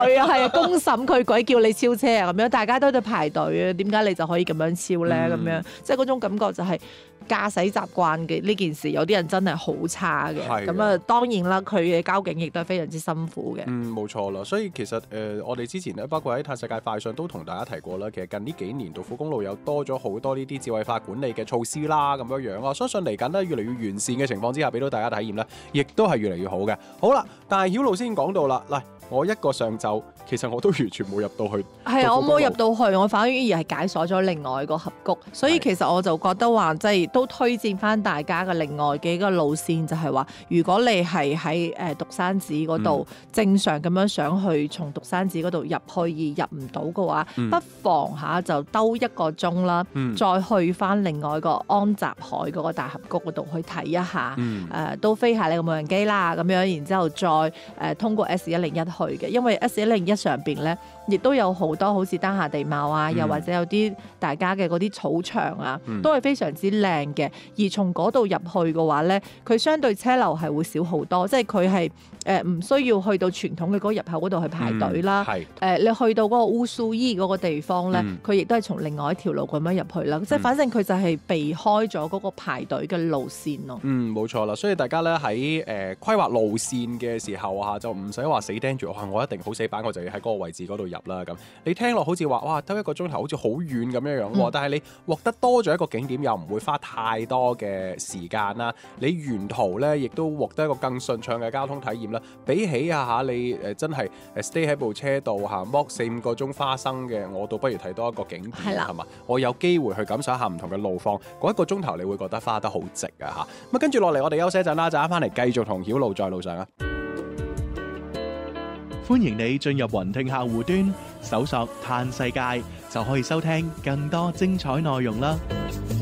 係啊，公審佢鬼叫你超車啊咁樣，大家都喺度排隊啊，點解你就可以咁樣超咧？咁樣即係嗰種感覺就係駕駛習慣嘅呢件事，有啲人真係好差嘅。咁啊，當然啦，佢嘅交警亦都係非常之辛苦嘅。 冇錯啦。所以其實我哋之前咧，包括喺碳世界快訊都同大家提過啦。其實近呢幾年，道府公路有多咗好多呢啲智慧化管理嘅措施啦，咁樣樣我相信嚟緊咧越嚟越完善嘅情況之下，俾到大家體驗咧，亦都係越嚟越好嘅。好啦，但係曉露先講到啦，嗱，我一個上晝其實我都完全冇入到去。 係啊，我冇入到去，我反而係解鎖咗另外一個峽谷，所以其實我就覺得話，即係都推薦翻大家嘅另外幾個路線，就係話，如果你係喺獨山寺嗰度正常咁樣想去從獨山寺嗰度入去而入唔到嘅話，不妨就兜1個鐘啦，再去翻另外一個安澤海嗰個大峽谷嗰度去睇一下，都飛下你個無人機啦，咁樣，然之後再通過 S101去嘅，因為 S101上邊咧，亦都有好多好似丹霞地貌啊，又或者有啲大家嘅嗰啲草場啊，都係非常之靚嘅。而從嗰度入去嘅話咧，佢相對車流係會少好多，即係佢係唔需要去到傳統嘅嗰個入口嗰度去排隊啦。你去到嗰個烏蘇伊嗰個地方咧，佢亦都係從另外一條路咁樣入去啦。即係反正佢就係避開咗嗰個排隊嘅路線咯。冇錯啦。所以大家咧喺規劃路線嘅時候就唔使話死盯住我一定好死板，我就要喺嗰個位置嗰度入啦。咁你聽落好似話哇，兜1個鐘頭好似好遠咁樣樣，但係你獲得多咗一個景點，又唔會花太多嘅時間啦。你沿途咧亦都獲得一個更順暢嘅交通體驗啦。比起你真係 stay 喺部車度剝4-5個鐘花生嘅，我倒不如睇多一個景點係嘛？我有機會去感受一下唔同嘅路況，嗰1個鐘頭你會覺得花得好值啊！咁跟住落嚟，我哋休息一陣啦，就啱翻嚟繼續同曉露在路上啊！ 歡迎你進入雲聽客戶端，搜索碳世界就可以收聽更多精彩內容啦。